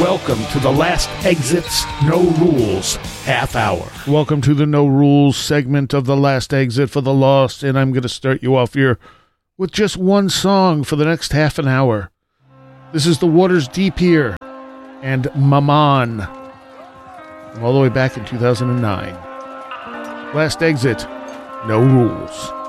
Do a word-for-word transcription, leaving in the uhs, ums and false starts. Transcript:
Welcome to the Last Exit's No Rules Half Hour. Welcome to the No Rules segment of the Last Exit for the Lost, and I'm going to start you off here with just one song for the next half an hour. This is The Waters Deep here, and Maman, from all the way back in two thousand nine. Last Exit, No Rules.